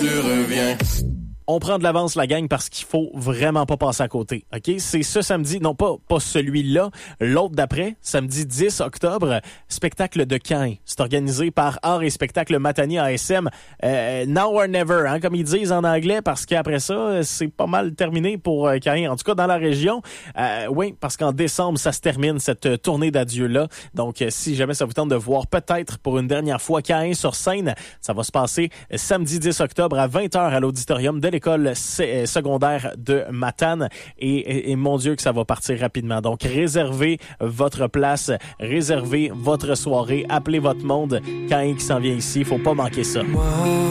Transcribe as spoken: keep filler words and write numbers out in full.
tu reviens. On prend de l'avance, la gang, parce qu'il faut vraiment pas passer à côté. OK? C'est ce samedi, non pas, pas celui-là, l'autre d'après, samedi dix octobre, spectacle de Caen. C'est organisé par Art et Spectacle Matani A S M. Euh, now or never, hein, comme ils disent en anglais, parce qu'après ça, c'est pas mal terminé pour euh, Caen. En tout cas, dans la région. Euh, oui, parce qu'en décembre, ça se termine, cette euh, tournée d'adieu-là. Donc, euh, si jamais ça vous tente de voir peut-être pour une dernière fois Caen sur scène, ça va se passer euh, samedi dix octobre à vingt heures à l'auditorium de l'école secondaire de Matane et, et, et mon Dieu que ça va partir rapidement. Donc, réservez votre place, réservez votre soirée, appelez votre monde quand il s'en vient ici. Faut pas manquer ça.